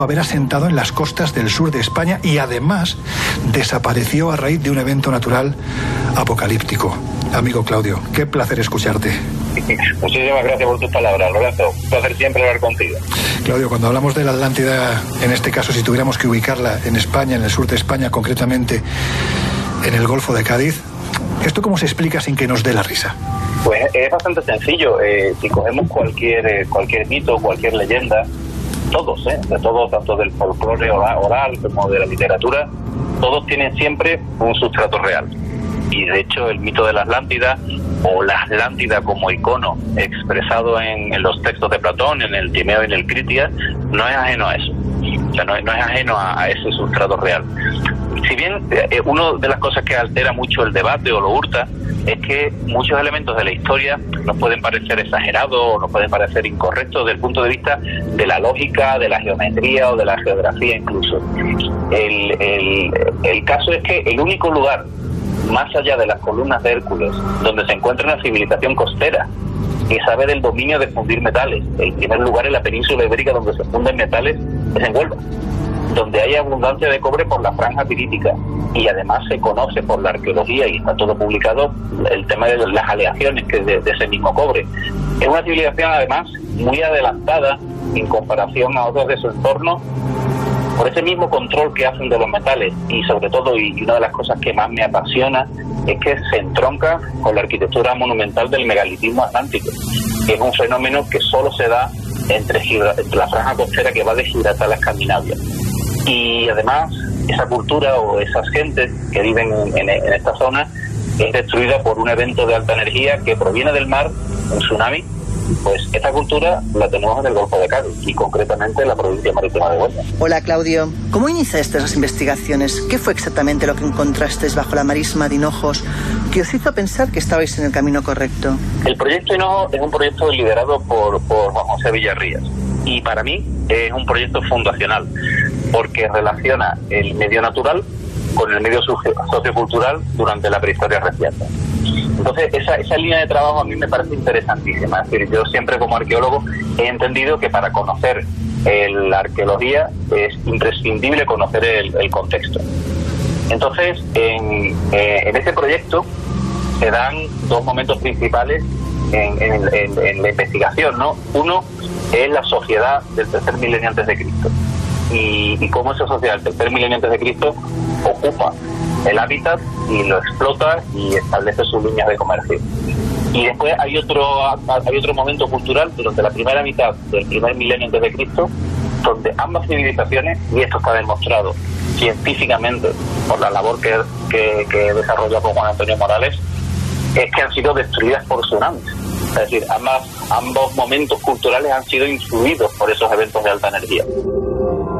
haber asentado en las costas del sur de España y además desapareció a raíz de un evento natural apocalíptico. Amigo Claudio, qué placer escucharte. Muchísimas gracias por tus palabras, Lorenzo. Un placer siempre hablar contigo. Claudio, cuando hablamos de la Atlántida, en este caso, si tuviéramos que ubicarla en España, en el sur de España, concretamente en el Golfo de Cádiz, ¿esto cómo se explica sin que nos dé la risa? Pues es bastante sencillo. Si cogemos cualquier mito, cualquier leyenda, todos, de todo, tanto del folclore oral como de la literatura, todos tienen siempre un sustrato real. Y de hecho el mito de la Atlántida, o la Atlántida como icono expresado en los textos de Platón, en el Timeo y en el Critias, no es ajeno a eso. O sea, no es ajeno a ese sustrato real. Si bien una de las cosas que altera mucho el debate o lo hurta es que muchos elementos de la historia nos pueden parecer exagerados o nos pueden parecer incorrectos desde el punto de vista de la lógica, de la geometría o de la geografía incluso. El caso es que el único lugar más allá de las columnas de Hércules donde se encuentra una civilización costera que sabe del dominio de fundir metales, el primer lugar en la península ibérica donde se funden metales es en Huelva, donde hay abundancia de cobre por la franja pirítica, y además se conoce por la arqueología, y está todo publicado, el tema de las aleaciones que de ese mismo cobre. Es una civilización además muy adelantada en comparación a otros de su entorno, por ese mismo control que hacen de los metales, y sobre todo, y una de las cosas que más me apasiona, es que se entronca con la arquitectura monumental del megalitismo atlántico, que es un fenómeno que solo se da entre la franja costera que va de Gibraltar a Escandinavia. Y además esa cultura o esas gentes que viven en esta zona es destruida por un evento de alta energía que proviene del mar, un tsunami. Pues esta cultura la tenemos en el Golfo de Cádiz y concretamente en la provincia marítima de Huelva. Hola Claudio, ¿cómo iniciaste las investigaciones? ¿Qué fue exactamente lo que encontrasteis bajo la marisma de Hinojos que os hizo pensar que estabais en el camino correcto? El proyecto Hinojos es un proyecto liderado por Juan José Villarrías y para mí es un proyecto fundacional porque relaciona el medio natural con el medio sociocultural durante la prehistoria reciente. Entonces, esa línea de trabajo a mí me parece interesantísima. Es decir, yo siempre como arqueólogo he entendido que para conocer la arqueología es imprescindible conocer el contexto. Entonces, en este proyecto se dan dos momentos principales en la investigación, ¿no? Uno es la sociedad del tercer milenio antes de Cristo y cómo esa sociedad del tercer milenio antes de Cristo ocupa el hábitat y lo explota y establece sus líneas de comercio. Y después hay otro momento cultural durante la primera mitad del primer milenio antes de Cristo, donde ambas civilizaciones, y esto está demostrado científicamente por la labor que desarrolla Juan Antonio Morales, es que han sido destruidas por tsunamis. Es decir, ambos momentos culturales han sido influidos por esos eventos de alta energía.